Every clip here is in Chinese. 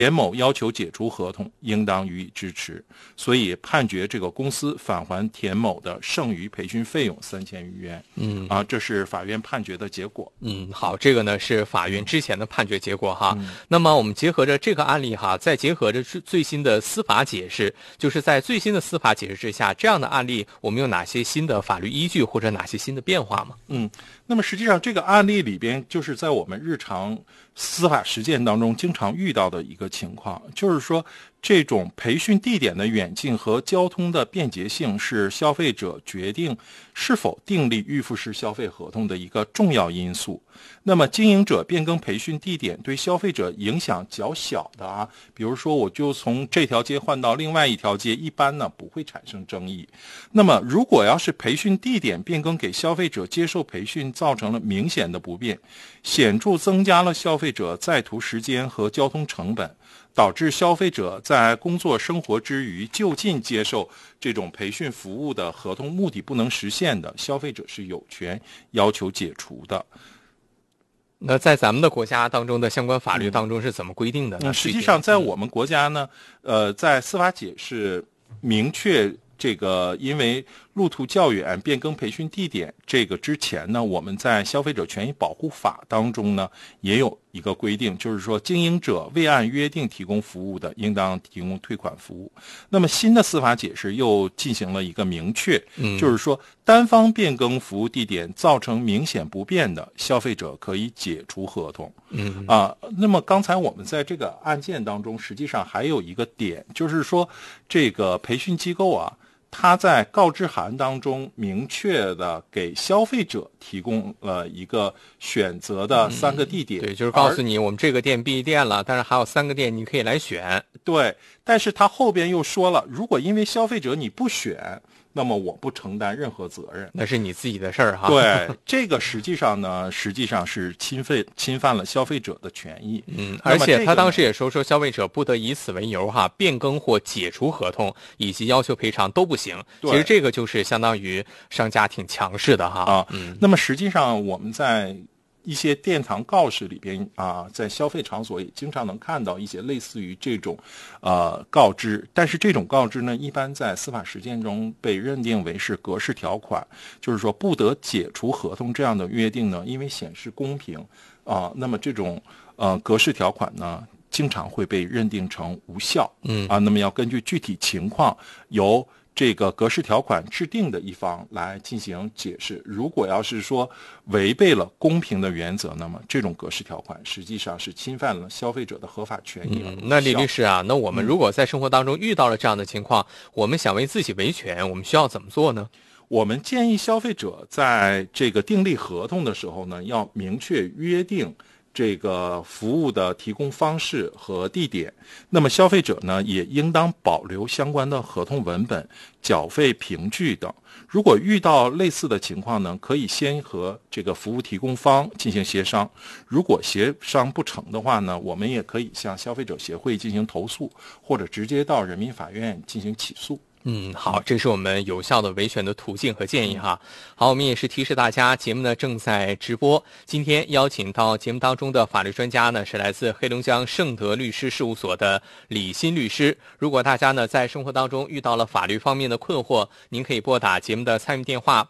田某要求解除合同，应当予以支持，所以判决这个公司返还田某的剩余培训费用3000余元。这是法院判决的结果。 好，这个呢是法院之前的判决结果哈。那么我们结合着这个案例哈，再结合着最新的司法解释，就是在最新的司法解释之下，这样的案例我们有哪些新的法律依据或者哪些新的变化吗？ 那么实际上这个案例里边，就是在我们日常司法实践当中经常遇到的一个情况，就是说这种培训地点的远近和交通的便捷性是消费者决定是否订立预付式消费合同的一个重要因素。那么经营者变更培训地点对消费者影响较小的比如说我就从这条街换到另外一条街，一般呢不会产生争议。那么如果要是培训地点变更给消费者接受培训造成了明显的不便，显著增加了消费者在途时间和交通成本，导致消费者在工作生活之余就近接受这种培训服务的合同目的不能实现的，消费者是有权要求解除的。 那在咱们的国家当中的相关法律当中是怎么规定的呢？ 实际上在我们国家呢，在司法解释明确这个因为路途较远变更培训地点这个之前呢，我们在消费者权益保护法当中呢也有一个规定，就是说经营者未按约定提供服务的，应当提供退款服务。那么新的司法解释又进行了一个明确，就是说单方变更服务地点造成明显不便的，消费者可以解除合同。那么刚才我们在这个案件当中实际上还有一个点，就是说这个培训机构他在告知函当中明确的给消费者提供了一个选择的3个地点。 对，就是告诉你我们这个店闭店了，但是还有3个店你可以来选。 对，但是他后边又说了，如果因为消费者你不选，那么我不承担任何责任， 那是你自己的事儿哈。 对，这个实际上是侵犯了消费者的权益。 而且他当时也说消费者不得以此为由变更或解除合同，以及要求赔偿都不行。其实这个就是相当于商家挺强势的那么实际上我们在一些殿堂告示里边在消费场所也经常能看到一些类似于这种告知，但是这种告知呢，一般在司法实践中被认定为是格式条款，就是说不得解除合同这样的约定呢，因为显示公平那么这种格式条款呢，经常会被认定成无效。那么要根据具体情况由这个格式条款制定的一方来进行解释。如果要是说违背了公平的原则，那么这种格式条款实际上是侵犯了消费者的合法权益。 那李律师那我们如果在生活当中遇到了这样的情况，我们想为自己维权，我们需要怎么做呢？ 我们建议消费者在这个订立合同的时候呢，要明确约定这个服务的提供方式和地点。那么消费者呢，也应当保留相关的合同文本、缴费凭据等。如果遇到类似的情况呢，可以先和这个服务提供方进行协商。如果协商不成的话呢，我们也可以向消费者协会进行投诉，或者直接到人民法院进行起诉。 好，这是我们有效的维权的途径和建议哈。好，我们也是提示大家，节目呢正在直播。今天邀请到节目当中的法律专家呢，是来自黑龙江盛德律师事务所的李欣律师。如果大家呢在生活当中遇到了法律方面的困惑，您可以拨打节目的参与电话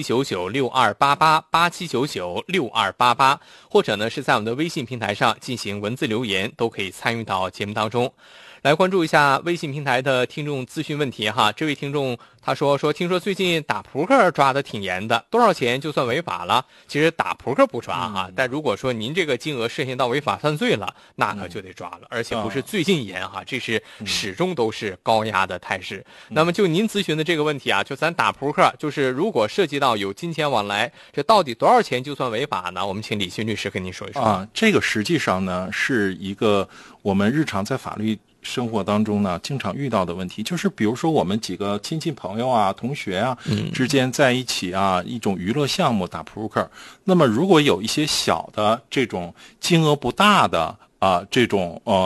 8799628887996288，或者呢是在我们的微信平台上进行文字留言，都可以参与到节目当中。来关注一下微信平台的听众咨询问题哈。这位听众他说听说最近打扑克抓的挺严的，多少钱就算违法了？其实打扑克不抓但如果说您这个金额涉嫌到违法犯罪了，那可就得抓了，而且不是最近严这是始终都是高压的态势。那么就您咨询的这个问题就咱打扑克，就是如果涉及到有金钱往来，这到底多少钱就算违法呢？我们请李欣律师跟您说一说。 这个实际上呢是一个我们日常在法律生活当中呢经常遇到的问题，就是比如说我们几个亲戚朋友同学之间在一起一种娱乐项目打扑克，那么如果有一些小的这种金额不大的这种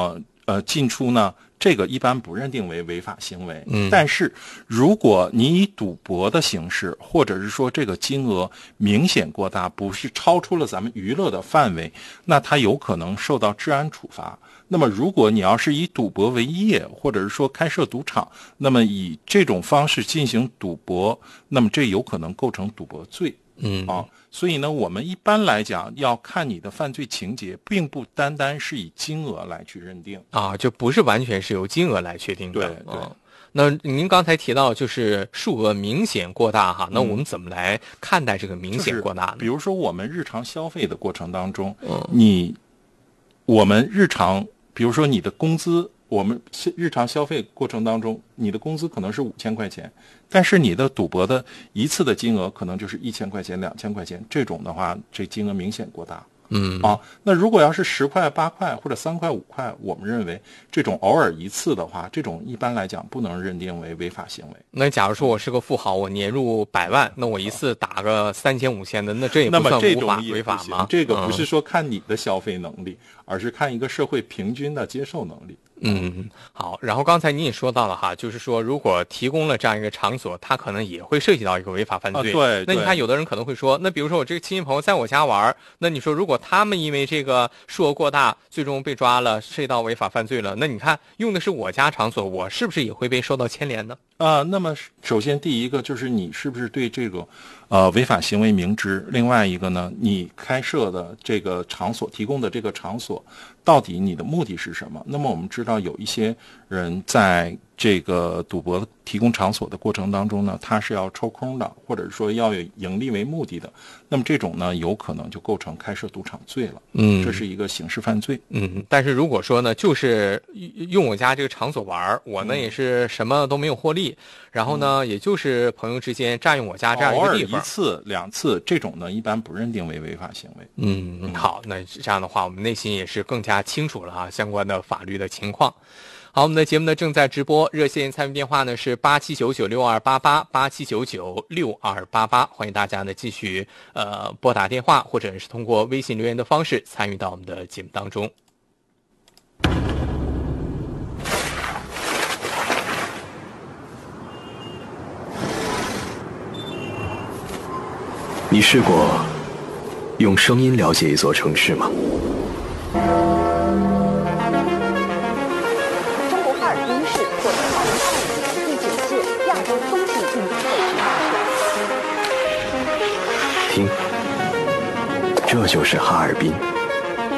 进出呢，这个一般不认定为违法行为。但是如果你以赌博的形式，或者是说这个金额明显过大，不是超出了咱们娱乐的范围，那它有可能受到治安处罚。那么如果你要是以赌博为业，或者是说开设赌场，那么以这种方式进行赌博，那么这有可能构成赌博罪。所以呢，我们一般来讲要看你的犯罪情节，并不单单是以金额来去认定啊，就不是完全是由金额来确定的。 对。 那您刚才提到就是数额明显过大哈，那我们怎么来看待这个明显过大呢？ 比如说我们日常消费的过程当中，我们日常，比如说你的工资，我们日常消费过程当中，你的工资可能是5000块钱，但是你的赌博的一次的金额可能就是1000块钱、2000块钱，这种的话，这金额明显过大。那如果要是10块、8块或者3块、5块，我们认为这种偶尔一次的话，这种一般来讲不能认定为违法行为。 那假如说我是个富豪，我年入100万，那我一次打个3000、5000的，那这也不算违法吗？ 这个不是说看你的消费能力，而是看一个社会平均的接受能力。 好。然后刚才您也说到了哈，就是说如果提供了这样一个场所，它可能也会涉及到一个违法犯罪。 对。 那你看有的人可能会说，那比如说我这个亲戚朋友在我家玩，那你说如果他们因为这个数额过大，最终被抓了，涉及到违法犯罪了，那你看用的是我家场所，我是不是也会被受到牵连呢？ 那么首先第一个就是你是不是对这个违法行为明知，另外一个呢，你开设的这个场所提供的这个场所到底你的目的是什么？那么我们知道有一些人在这个赌博提供场所的过程当中呢，他是要抽空的，或者说要有盈利为目的的，那么这种呢有可能就构成开设赌场罪了。这是一个刑事犯罪。 但是如果说呢，就是用我家这个场所玩，我呢也是什么都没有获利，然后呢也就是朋友之间占用我家这样一个地方， 偶尔1次、2次，这种呢一般不认定为违法行为。 好，那这样的话我们内心也是更加清楚了啊，相关的法律的情况。好，我们的节目呢正在直播，热线参与电话呢是87996288，87996288，欢迎大家呢继续拨打电话，或者是通过微信留言的方式参与到我们的节目当中。 你试过用声音了解一座城市吗？ 中国哈尔滨市获得2025年第9届亚洲冬季运动会举办权。 听，这就是哈尔滨。